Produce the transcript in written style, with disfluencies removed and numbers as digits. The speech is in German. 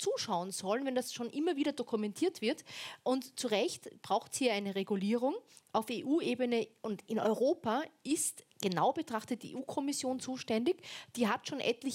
zuschauen sollen, wenn das schon immer wieder dokumentiert wird. Und zu Recht braucht es hier eine Regulierung. Auf EU-Ebene und in Europa ist genau betrachtet die EU-Kommission zuständig. Die hat schon etliche